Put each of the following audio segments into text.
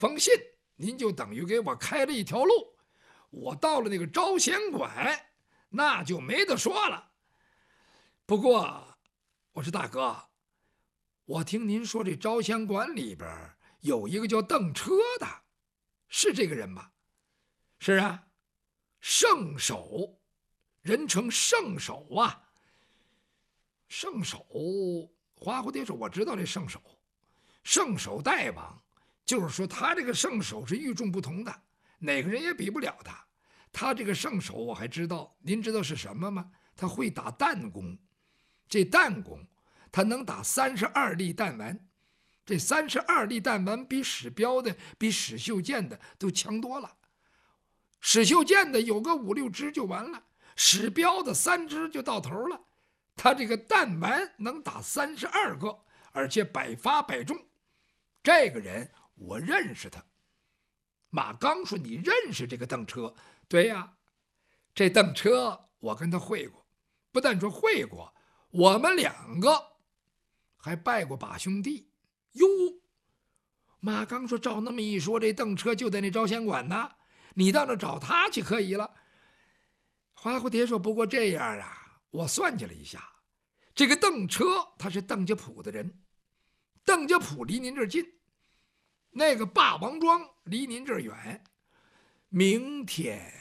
封信，您就等于给我开了一条路。我到了那个招贤馆，那就没得说了。不过，我说大哥，我听您说这招贤馆里边有一个叫邓车的，是这个人吧？是啊，圣手，人称圣手啊。圣手，花蝴蝶说：“我知道这圣手，圣手大王，就是说他这个圣手是与众不同的，哪个人也比不了他。他这个圣手我还知道，您知道是什么吗？他会打弹弓，这弹弓他能打32粒弹丸，这32粒弹丸比史彪的、比史秀健的都强多了。史秀健的有个5、6支就完了，史彪的3支就到头了。他这个弹丸能打32个，而且百发百中。这个人我认识他。”马刚说：“你认识这个邓车？”“对呀，这邓车我跟他会过，不但说会过，我们2个还拜过把兄弟。”哟，马刚说：“照那么一说，这邓车就在那招贤馆呢，你到那找他去可以了。”花蝴蝶说：“不过这样啊，我算计了一下，这个邓车他是邓家堡的人，邓家堡离您这儿近，那个霸王庄离您这儿远。明天、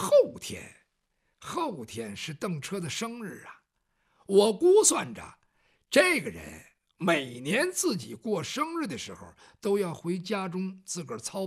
后天是邓车的生日啊，我估算着，这个人每年自己过生日的时候，都要回家中自个儿操